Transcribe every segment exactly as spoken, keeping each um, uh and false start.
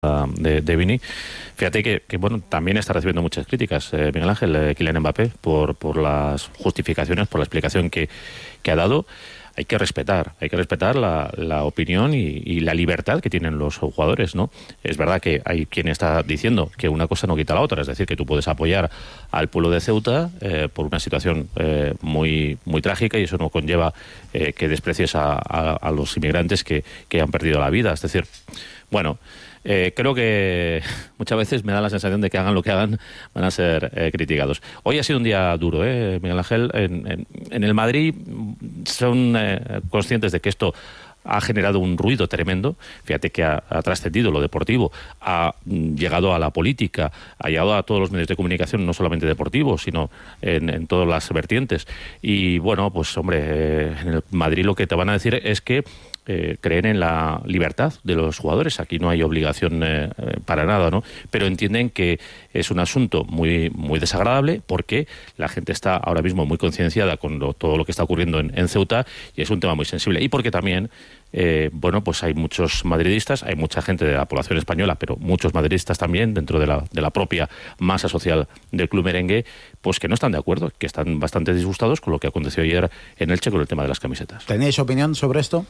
de, de Vini. Fíjate que, que bueno, también está recibiendo muchas críticas, eh, Miguel Ángel, eh, Kylian Mbappé, por, por las justificaciones, por la explicación que, que ha dado. Hay que respetar, hay que respetar la, la opinión y, y la libertad que tienen los jugadores, ¿no? Es verdad que hay quien está diciendo que una cosa no quita la otra, es decir, que tú puedes apoyar al pueblo de Ceuta eh, por una situación eh, muy muy trágica, y eso no conlleva eh, que desprecies a, a, a los inmigrantes que, que han perdido la vida. Es decir, bueno, Eh, creo que muchas veces me da la sensación de que hagan lo que hagan, van a ser eh, criticados. Hoy ha sido un día duro, ¿eh, Miguel Ángel? En, en, en el Madrid son eh, conscientes de que esto ha generado un ruido tremendo. Fíjate que ha, ha trascendido lo deportivo, ha llegado a la política, ha llegado a todos los medios de comunicación, no solamente deportivos, sino en, en todas las vertientes. Y bueno, pues hombre, eh, en el Madrid lo que te van a decir es que Eh, creen en la libertad de los jugadores. Aquí no hay obligación eh, para nada, ¿no? Pero entienden que es un asunto muy muy desagradable, porque la gente está ahora mismo muy concienciada con lo, todo lo que está ocurriendo en, en Ceuta, y es un tema muy sensible. Y porque también, eh, bueno, pues hay muchos madridistas, hay mucha gente de la población española, pero muchos madridistas también dentro de la, de la propia masa social del club merengue, pues que no están de acuerdo, que están bastante disgustados con lo que aconteció ayer en Elche con el tema de las camisetas. ¿Tenéis opinión sobre esto?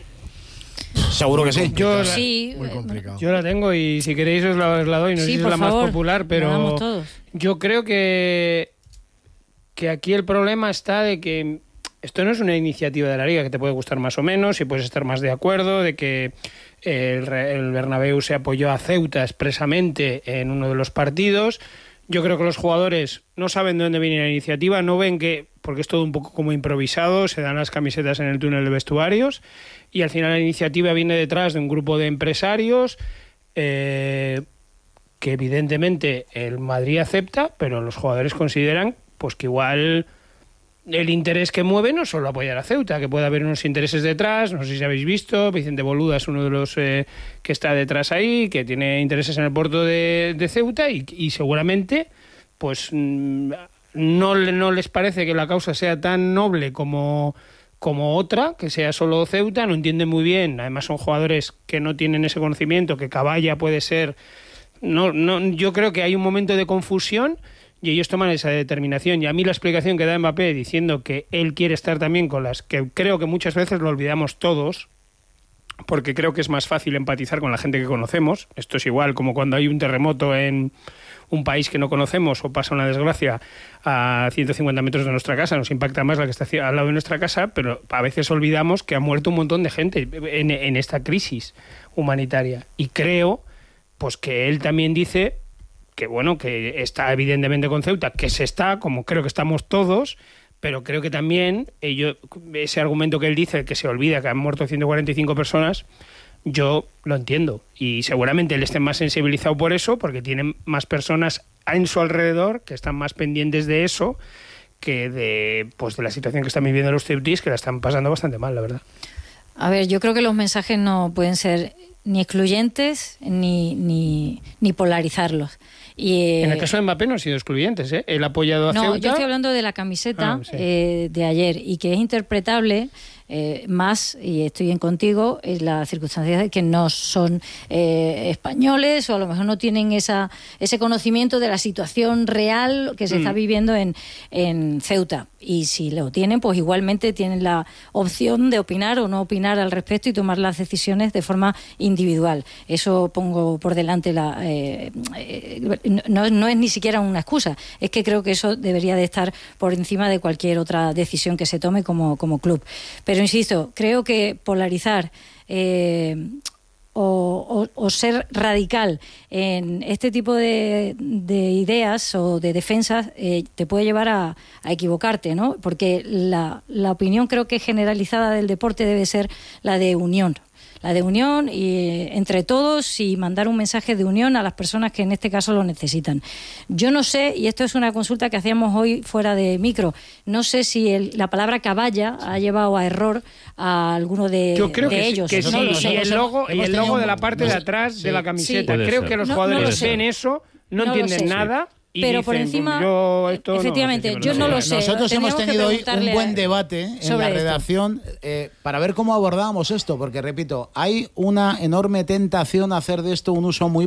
Seguro que sí. Yo la, sí, muy complicado. Yo la tengo, y si queréis os la, os la doy. No sí, sé si es la favor, más popular, pero yo creo que que aquí el problema está de que esto no es una iniciativa de la Liga, que te puede gustar más o menos y puedes estar más de acuerdo, de que el, el Bernabéu se apoyó a Ceuta expresamente en uno de los partidos. Yo creo que los jugadores no saben de dónde viene la iniciativa, no ven que, porque es todo un poco como improvisado, se dan las camisetas en el túnel de vestuarios, y al final la iniciativa viene detrás de un grupo de empresarios eh, que evidentemente el Madrid acepta, pero los jugadores consideran pues que igual el interés que mueve no es solo apoyar a Ceuta, que puede haber unos intereses detrás. No sé si habéis visto, Vicente Boluda es uno de los eh, que está detrás ahí, que tiene intereses en el puerto de, de Ceuta, y, y seguramente pues no, no les parece que la causa sea tan noble como, como otra, que sea solo Ceuta. No entienden muy bien, además son jugadores que no tienen ese conocimiento, que Caballa puede ser... no, no, yo creo que hay un momento de confusión y ellos toman esa determinación. Y a mí la explicación que da Mbappé diciendo que él quiere estar también con las que creo que muchas veces lo olvidamos todos, porque creo que es más fácil empatizar con la gente que conocemos. Esto es igual como cuando hay un terremoto en un país que no conocemos o pasa una desgracia a ciento cincuenta metros de nuestra casa. Nos impacta más la que está al lado de nuestra casa, pero a veces olvidamos que ha muerto un montón de gente en, en esta crisis humanitaria. Y creo pues que él también dice que bueno, que está evidentemente con Ceuta, que se está, como creo que estamos todos, pero creo que también ello, ese argumento que él dice, que se olvida que han muerto ciento cuarenta y cinco personas, yo lo entiendo. Y seguramente él esté más sensibilizado por eso, porque tiene más personas en su alrededor que están más pendientes de eso que de, pues, de la situación que están viviendo los ceutíes, que la están pasando bastante mal, la verdad. A ver, yo creo que los mensajes no pueden ser ni excluyentes ni, ni, ni polarizarlos. Y, eh, en el caso de Mbappé no han sido excluyentes, ¿eh? Él ha apoyado a no, Ceuta. Yo estoy hablando de la camiseta ah, sí. eh, de ayer, y que es interpretable eh, más, y estoy en contigo, en las circunstancias de que no son eh, españoles, o a lo mejor no tienen esa ese conocimiento de la situación real que se mm. está viviendo en, en Ceuta. Y si lo tienen, pues igualmente tienen la opción de opinar o no opinar al respecto y tomar las decisiones de forma individual. Eso pongo por delante. la eh, eh, no, no es ni siquiera una excusa, es que creo que eso debería de estar por encima de cualquier otra decisión que se tome como, como club. Pero insisto, creo que polarizar eh, O, o, o ser radical en este tipo de, de ideas o de defensas eh, te puede llevar a, a equivocarte, ¿no? Porque la, la opinión creo que generalizada del deporte debe ser la de unión. La de unión y eh, entre todos, y mandar un mensaje de unión a las personas que en este caso lo necesitan. Yo no sé, y esto es una consulta que hacíamos hoy fuera de micro, no sé si el, la palabra caballa ha llevado a error a alguno de, Yo creo de que ellos. Sí, que no sí, lo sé. y el logo, y el logo de la parte no, de atrás sí, de la camiseta. sí, creo ser. que los no, jugadores no ven eso, no, no entienden sé. nada. y pero dicen, por encima, yo esto efectivamente, no, yo no lo sé. Nosotros hemos Teníamos que tenido hoy un preguntarle buen a- debate en sobre la esto. redacción eh, para ver cómo abordábamos esto, porque repito, hay una enorme tentación a hacer de esto un uso muy